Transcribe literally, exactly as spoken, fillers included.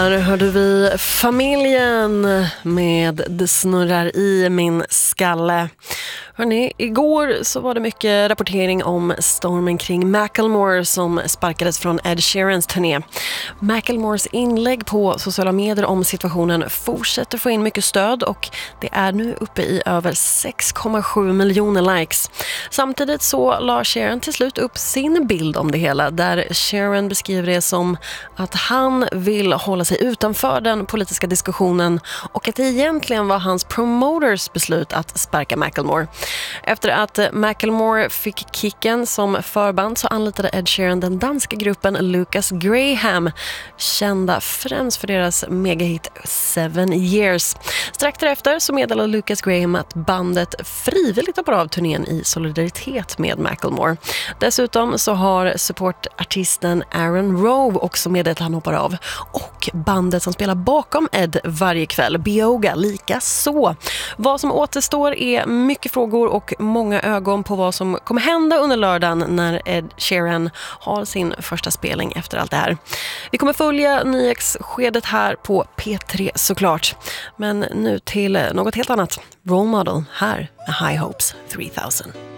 Här hörde vi Familjen med Det snurrar i min skalle. Hörrni, igår så var det mycket rapportering om stormen kring Macklemore som sparkades från Ed Sheerans turné. Macklemores inlägg på sociala medier om situationen fortsätter få in mycket stöd och det är nu uppe i över sex komma sju miljoner likes. Samtidigt så la Sheeran till slut upp sin bild om det hela där Sheeran beskriver det som att han vill hålla sig utanför den politiska diskussionen och att det egentligen var hans promoters beslut att sparka Macklemore. Efter att Macklemore fick kicken som förband så anlitade Ed Sheeran den danska gruppen Lucas Graham, kända främst för deras megahit Seven Years. Strax därefter så meddelade Lucas Graham att bandet frivilligt hoppar av turnén i solidaritet med Macklemore. Dessutom så har supportartisten Aaron Rowe också meddelat att han hoppar av och bandet som spelar bakom Ed varje kväll, Bioga, lika så. Vad som återstår är mycket frågor och många ögon på vad som kommer hända under lördagen när Ed Sheeran har sin första spelning efter allt det här. Vi kommer följa nyhetsskedet här på P tre såklart. Men nu till något helt annat. Role Model här med High Hopes three thousand.